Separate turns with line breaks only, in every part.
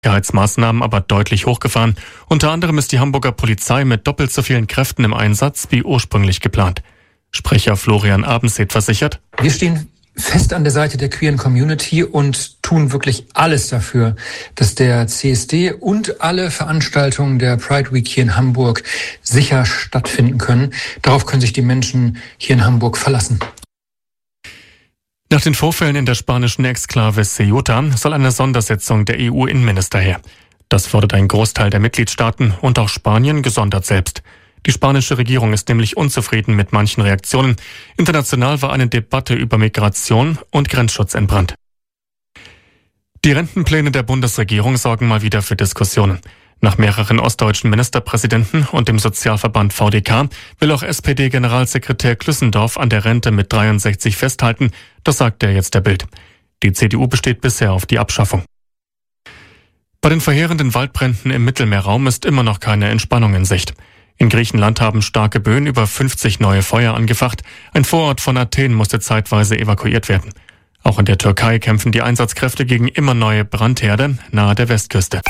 Sicherheitsmaßnahmen aber deutlich hochgefahren. Unter anderem ist die Hamburger Polizei mit doppelt so vielen Kräften im Einsatz wie ursprünglich geplant. Sprecher Florian Abendseet versichert:
Wir stehen fest an der Seite der queeren Community und tun wirklich alles dafür, dass der CSD und alle Veranstaltungen der Pride Week hier in Hamburg sicher stattfinden können. Darauf können sich die Menschen hier in Hamburg verlassen.
Nach den Vorfällen in der spanischen Exklave Ceuta soll eine Sondersitzung der EU-Innenminister her. Das fordert ein Großteil der Mitgliedstaaten und auch Spanien gesondert selbst. Die spanische Regierung ist nämlich unzufrieden mit manchen Reaktionen. International war eine Debatte über Migration und Grenzschutz entbrannt. Die Rentenpläne der Bundesregierung sorgen mal wieder für Diskussionen. Nach mehreren ostdeutschen Ministerpräsidenten und dem Sozialverband VDK will auch SPD-Generalsekretär Klüssendorf an der Rente mit 63 festhalten. Das sagt er jetzt der Bild. Die CDU besteht bisher auf die Abschaffung. Bei den verheerenden Waldbränden im Mittelmeerraum ist immer noch keine Entspannung in Sicht. In Griechenland haben starke Böen über 50 neue Feuer angefacht. Ein Vorort von Athen musste zeitweise evakuiert werden. Auch in der Türkei kämpfen die Einsatzkräfte gegen immer neue Brandherde nahe der Westküste.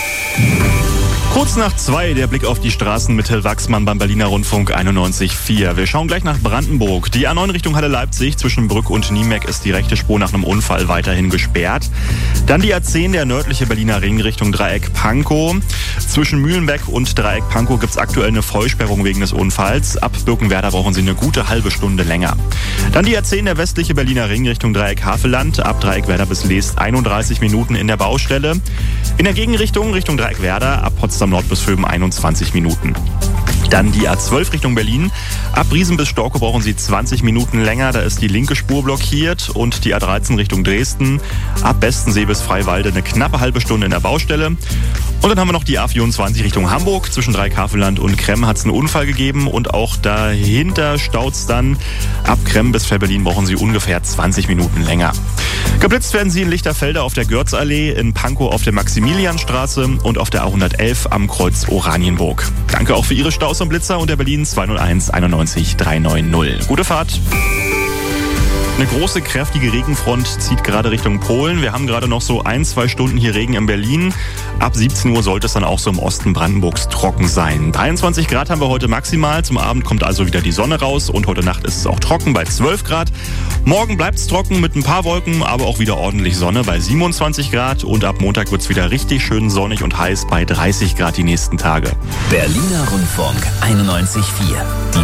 Kurz nach 2 der Blick auf die Straßen mit Till Wachsmann beim Berliner Rundfunk 91.4. Wir schauen gleich nach Brandenburg. Die A9 Richtung Halle-Leipzig zwischen Brück und Niemeck ist die rechte Spur nach einem Unfall weiterhin gesperrt. Dann die A10, der nördliche Berliner Ring Richtung Dreieck Pankow. Zwischen Mühlenbeck und Dreieck Pankow gibt es aktuell eine Vollsperrung wegen des Unfalls. Ab Birkenwerder brauchen Sie eine gute halbe Stunde länger. Dann die A10, der westliche Berliner Ring Richtung Dreieck Havelland. Ab Dreieckwerder bis Leest 31 Minuten in der Baustelle. In der Gegenrichtung Richtung Dreieckwerder ab Potsdam Nord bis Vöben 21 Minuten. Dann die A12 Richtung Berlin. Ab Briesen bis Storkow brauchen Sie 20 Minuten länger. Da ist die linke Spur blockiert. Und die A13 Richtung Dresden. Ab Bestensee bis Freiwalde eine knappe halbe Stunde in der Baustelle. Und dann haben wir noch die A24 Richtung Hamburg. Zwischen Dreieck-Havelland und Kremm hat es einen Unfall gegeben. Und auch dahinter staut es dann. Ab Kremm bis Fehrbellin brauchen Sie ungefähr 20 Minuten länger. Geblitzt werden Sie in Lichterfelde auf der Görzallee, in Pankow auf der Maximilianstraße und auf der A111 am Kreuz Oranienburg. Danke auch für Ihre Staus und Blitzer unter Berlin 201 91 390. Gute Fahrt! Eine große, kräftige Regenfront zieht gerade Richtung Polen. Wir haben gerade noch so 1-2 Stunden hier Regen in Berlin. Ab 17 Uhr sollte es dann auch so im Osten Brandenburgs trocken sein. 23 Grad haben wir heute maximal. Zum Abend kommt also wieder die Sonne raus und heute Nacht ist es auch trocken bei 12 Grad. Morgen bleibt es trocken mit ein paar Wolken, aber auch wieder ordentlich Sonne bei 27 Grad. Und ab Montag wird es wieder richtig schön sonnig und heiß bei 30 Grad die nächsten Tage.
Berliner Rundfunk 91.4.